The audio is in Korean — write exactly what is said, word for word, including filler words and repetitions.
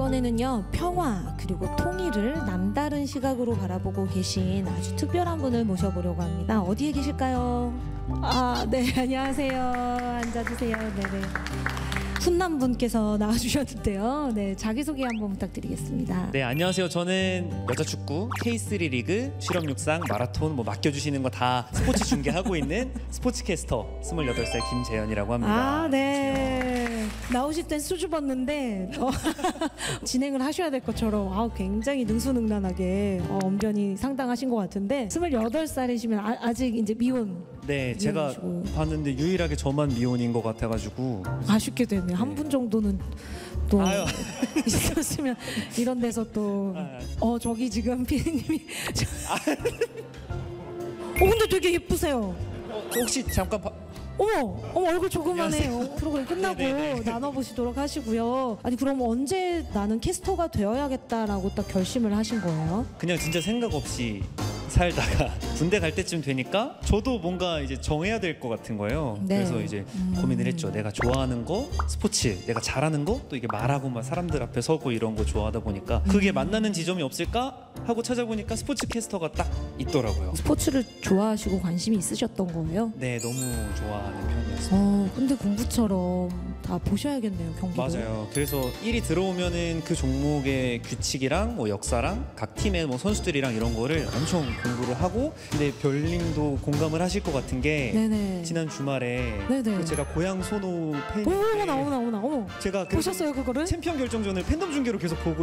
이번에는요, 평화 그리고 통일을 남다른 시각으로 바라보고 계신 아주 특별한 분을 모셔보려고 합니다. 어디에 계실까요? 아, 네, 안녕하세요. 앉아주세요. 네네. 훈남 분께서 나와주셨는데요. 네, 자기소개 한번 부탁드리겠습니다. 네, 안녕하세요. 저는 여자축구 케이쓰리 리그 실업육상 마라톤 뭐 맡겨주시는 거 다 스포츠 중계하고 있는 스포츠캐스터 스물여덟 살 김재현이라고 합니다. 아, 네. 나오실 땐 수줍었는데 어, 진행을 하셔야 될 것처럼 아, 굉장히 능수능란하게 어, 언변이 상당하신 것 같은데 스물여덟 살이시면 아, 아직 이제 미혼. 네, 제가 미혼이시고. 봤는데 유일하게 저만 미혼인 것 같아가지고 아쉽게 되네요. 한 분 정도는 또 아유. 있었으면 이런 데서 또 어 저기 지금 피디님이 어 근데 되게 예쁘세요. 어, 혹시 잠깐 봐... 어머, 어머 얼굴 조그만해요. 안녕하세요. 프로그램 끝나고 네네네. 나눠보시도록 하시고요. 아니 그럼 언제 나는 캐스터가 되어야겠다라고 딱 결심을 하신 거예요? 그냥 진짜 생각 없이 살다가 군대 갈 때쯤 되니까 저도 뭔가 이제 정해야 될 것 같은 거예요. 네. 그래서 이제 음. 고민을 했죠. 내가 좋아하는 거 스포츠, 내가 잘하는 거 또 이게 말하고 막 사람들 앞에 서고 이런 거 좋아하다 보니까 그게 만나는 지점이 없을까 하고 찾아보니까 스포츠 캐스터가 딱 있더라고요. 스포츠를 좋아하시고 관심이 있으셨던 거예요? 네, 너무 좋아하는 편이었어요. 어 근데 공부처럼 다 보셔야겠네요, 경기도. 맞아요. 그래서 일이 들어오면은 그 종목의 규칙이랑 뭐 역사랑 각 팀의 뭐 선수들이랑 이런 거를 엄청 공부를 하고, 근데 별님도 공감을 하실 것 같은 게 네네. 지난 주말에 네네. 그 제가 고향 소노 팬인데 어머나 어머나 어머나 어머 제가 그 보셨어요 그거를? 챔피언 결정전을 팬덤 중계로 계속 보고